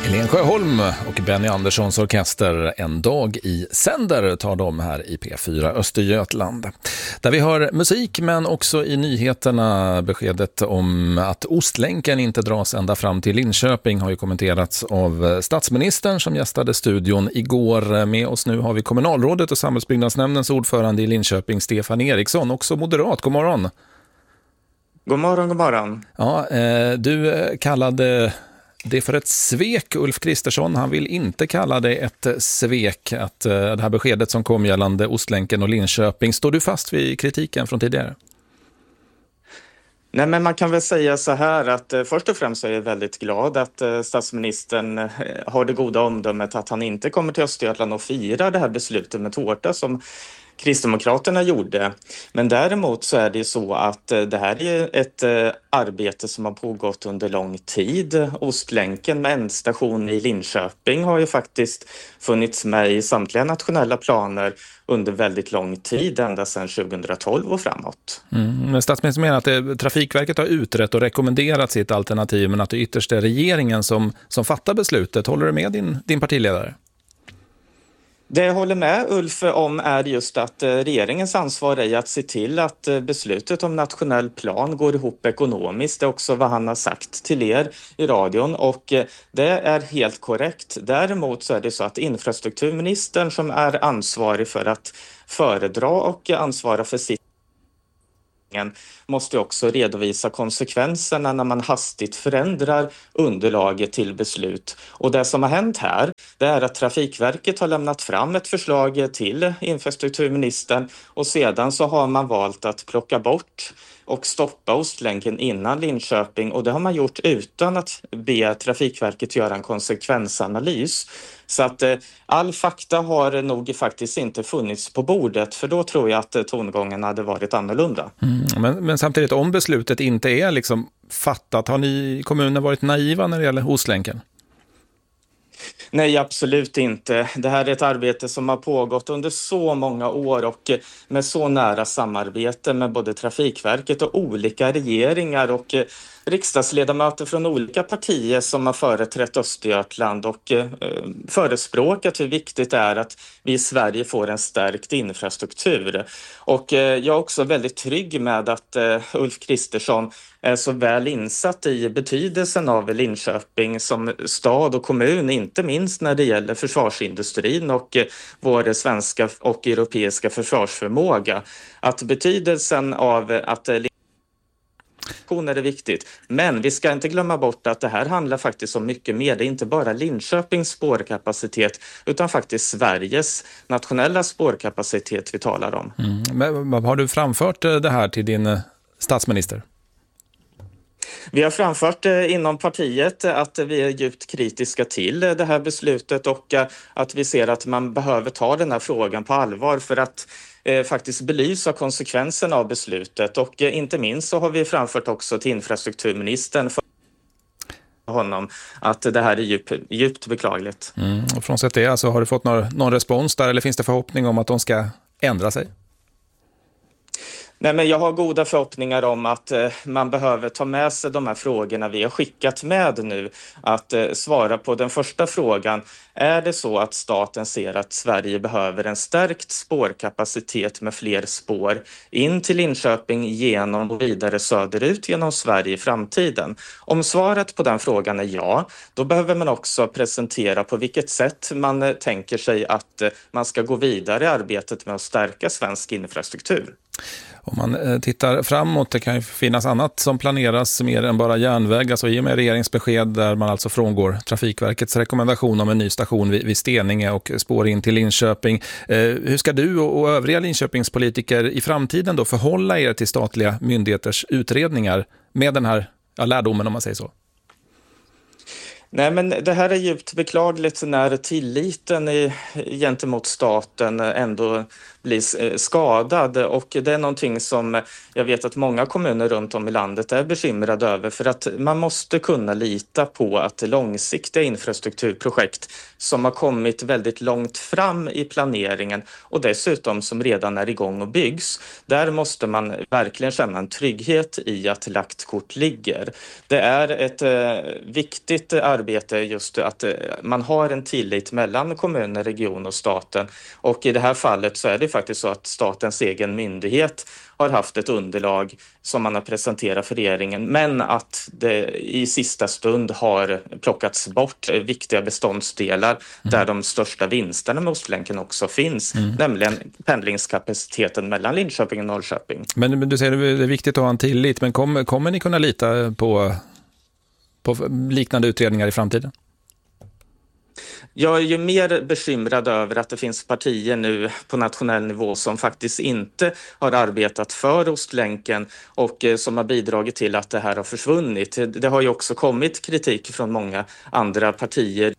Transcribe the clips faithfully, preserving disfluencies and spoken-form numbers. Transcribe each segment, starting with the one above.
Helene Sjöholm och Benny Anderssons orkester En dag i sänder tar de här i P fyra Östergötland. Där vi hör musik men också i nyheterna beskedet om att Ostlänken inte dras ända fram till Linköping har ju kommenterats av statsministern som gästade studion igår. Med oss nu har vi kommunalrådet och samhällsbyggnadsnämndens ordförande i Linköping, Stefan Eriksson, också moderat. God morgon. God morgon, god morgon. Ja, du kallade det för ett svek, Ulf Kristersson. Han vill inte kalla det ett svek, att det här beskedet som kom gällande Ostlänken och Linköping. Står du fast vid kritiken från tidigare? Nej, men man kan väl säga så här att eh, först och främst är jag väldigt glad att eh, statsministern eh, har det goda omdömet att han inte kommer till Östergötland och fira det här beslutet med tårta som Kristdemokraterna gjorde. Men däremot så är det så att eh, det här är ett eh, arbete som har pågått under lång tid. Ostlänken medändstation i Linköping har ju faktiskt funnits med i samtliga nationella planer under väldigt lång tid, ända sedan tjugohundratolv och framåt. Mm, men statsministern menar att det, Trafikverket har utrett och rekommenderat sitt alternativ, men att det ytterst är regeringen som, som fattar beslutet. Håller du med din, din partiledare? Det jag håller med Ulf om är just att regeringens ansvar är att se till att beslutet om nationell plan går ihop ekonomiskt. Det är också vad han har sagt till er i radion och det är helt korrekt. Däremot så är det så att infrastrukturministern som är ansvarig för att föredra och ansvara för sitt måste också redovisa konsekvenserna när man hastigt förändrar underlaget till beslut. Och det som har hänt här, det är att Trafikverket har lämnat fram ett förslag till infrastrukturministern och sedan så har man valt att plocka bort och stoppa Ostlänken innan Linköping, och det har man gjort utan att be Trafikverket göra en konsekvensanalys. Så att eh, all fakta har nog faktiskt inte funnits på bordet, för då tror jag att eh, tongången hade varit annorlunda. Mm, men, men samtidigt, om beslutet inte är liksom fattat, har ni i kommunen varit naiva när det gäller Ostlänken? Nej, absolut inte. Det här är ett arbete som har pågått under så många år och med så nära samarbete med både Trafikverket och olika regeringar och riksdagsledamöter från olika partier som har företrätt Östergötland och eh, förespråkat hur viktigt det är att vi i Sverige får en stärkt infrastruktur. Och eh, jag är också väldigt trygg med att eh, Ulf Kristersson är så väl insatt i betydelsen av Linköping som stad och kommun, inte minst när det gäller försvarsindustrin och eh, vår svenska och europeiska försvarsförmåga. Att betydelsen av att eh, är det viktigt. Men vi ska inte glömma bort att det här handlar faktiskt om mycket mer. Det är inte bara Linköpings spårkapacitet utan faktiskt Sveriges nationella spårkapacitet vi talar om. Mm. Men har du framfört det här till din statsminister? Vi har framfört inom partiet att vi är djupt kritiska till det här beslutet och att vi ser att man behöver ta den här frågan på allvar för att eh, faktiskt belysa konsekvenserna av beslutet. Och eh, inte minst så har vi framfört också till infrastrukturministern för honom att det här är djup, djupt beklagligt. Mm. Och frånsett det, alltså, har du fått någon, någon respons där, eller finns det förhoppning om att de ska ändra sig? Nej, men jag har goda förhoppningar om att eh, man behöver ta med sig de här frågorna vi har skickat med nu. Att eh, svara på den första frågan. Är det så att staten ser att Sverige behöver en stärkt spårkapacitet med fler spår in till Linköping genom och vidare söderut genom Sverige i framtiden? Om svaret på den frågan är ja, då behöver man också presentera på vilket sätt man eh, tänker sig att eh, man ska gå vidare i arbetet med att stärka svensk infrastruktur. Om man tittar framåt, det kan ju finnas annat som planeras mer än bara järnväg. Alltså i och med regeringsbesked där man alltså frångår Trafikverkets rekommendation om en ny station vid Steninge och spår in till Linköping. Eh, hur ska du och övriga Linköpingspolitiker i framtiden då förhålla er till statliga myndigheters utredningar med den här ja, lärdomen, om man säger så? Nej, men det här är djupt beklagligt när tilliten i, gentemot staten ändå bli skadad, och det är någonting som jag vet att många kommuner runt om i landet är bekymrade över, för att man måste kunna lita på att långsiktiga infrastrukturprojekt som har kommit väldigt långt fram i planeringen och dessutom som redan är igång och byggs, där måste man verkligen känna en trygghet i att lagt kort ligger. Det är ett eh, viktigt arbete just att eh, man har en tillit mellan kommuner, region och staten, och i det här fallet så är det faktiskt så att statens egen myndighet har haft ett underlag som man har presenterat för regeringen, men att det i sista stund har plockats bort viktiga beståndsdelar mm. där de största vinsterna med Ostlänken också finns, mm. nämligen pendlingskapaciteten mellan Linköping och Norrköping. Men, men du säger att det är viktigt att ha en tillit, men kommer, kommer ni kunna lita på, på liknande utredningar i framtiden? Jag är ju mer bekymrad över att det finns partier nu på nationell nivå som faktiskt inte har arbetat för Ostlänken och som har bidragit till att det här har försvunnit. Det har ju också kommit kritik från många andra partier.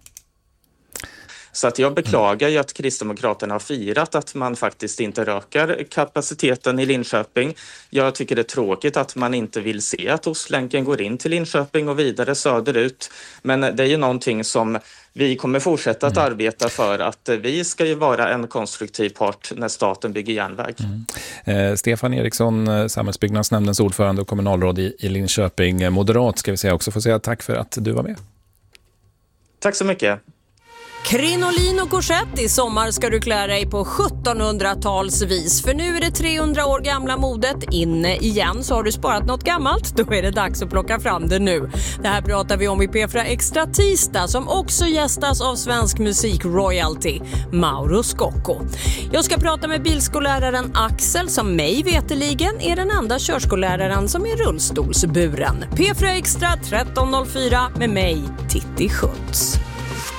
Så att jag beklagar ju att Kristdemokraterna har firat att man faktiskt inte rökar kapaciteten i Linköping. Jag tycker det är tråkigt att man inte vill se att Ostlänken går in till Linköping och vidare söderut. Men det är ju någonting som vi kommer fortsätta att mm. arbeta för, att vi ska ju vara en konstruktiv part när staten bygger järnväg. Mm. Eh, Stefan Eriksson, samhällsbyggnadsnämndens ordförande och kommunalråd i, i Linköping, moderat ska vi säga också, får säga tack för att du var med. Tack så mycket. Krinolin och korsett, i sommar ska du klä dig på sjuttonhundratalsvis. För nu är det trehundra år gamla modet inne igen. Så har du sparat något gammalt, då är det dags att plocka fram det nu. Det här pratar vi om i P fyra Extra tisdag, som också gästas av svensk musik royalty, Mauro Scocco. Jag ska prata med bilskolläraren Axel, som mig veteligen är den enda körskolläraren som är rullstolsburen. P fyra Extra tretton noll fyra med mig, Titti Schultz.